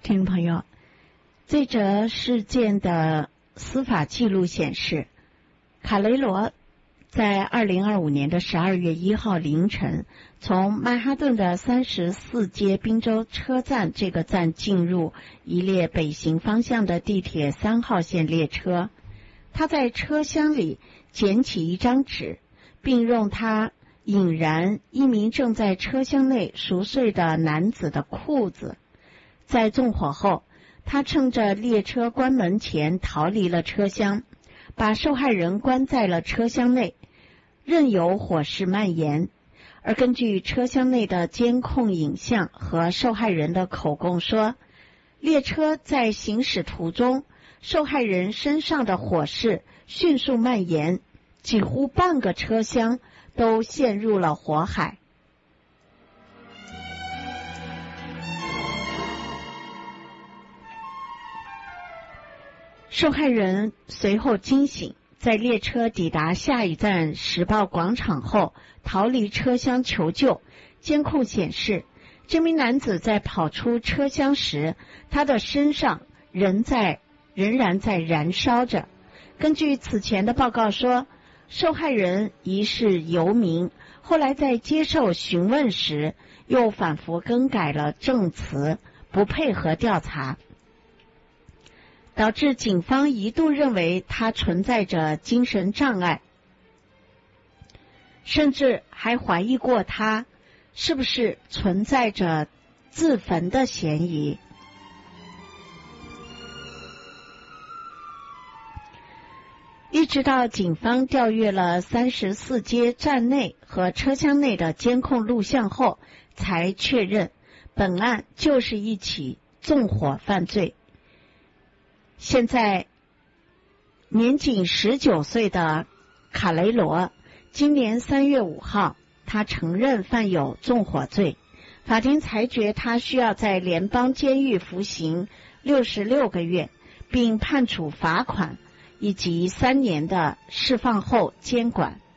听众朋友，这则事件的司法记录显示，卡雷罗在2025年的12月1号凌晨，从曼哈顿的34街宾州车站这个站进入一列北行方向的地铁3号线列车。他在车厢里捡起一张纸，并用它引燃一名正在车厢内熟睡的男子的裤子。在纵火后，他趁着列车关门前逃离了车厢，把受害人关在了车厢内，任由火势蔓延。而根据车厢内的监控影像和受害人的口供说，列车在行驶途中，受害人身上的火势迅速蔓延，几乎半个车厢都陷入了火海。受害人随后惊醒，在列车抵达下一站时报广场后逃离车厢求救。监控显示，这名男子在跑出车厢时，他的身上仍然在燃烧着。根据此前的报告说，受害人疑是游民，后来在接受询问时又反复更改了证词，不配合调查，导致警方一度认为他存在着精神障碍，甚至还怀疑过他是不是存在着自焚的嫌疑。一直到警方调阅了34街站内和车厢内的监控录像后，才确认本案就是一起纵火犯罪。现在年仅19岁的卡雷罗，今年3月5号，他承认犯有纵火罪。法庭裁决他需要在联邦监狱服刑66个月，并判处罚款以及3年的释放后监管。